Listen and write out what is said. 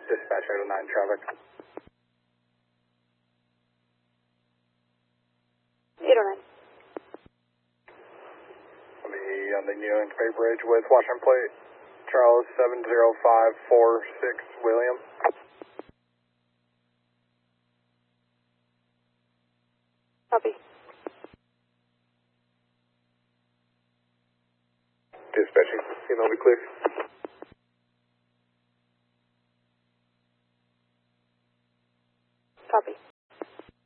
Dispatch 809 traffic. 809. I'll be on the New England Bay Bridge with Washington Plate, Charles 70546 William. Copy. Dispatching, email be clear.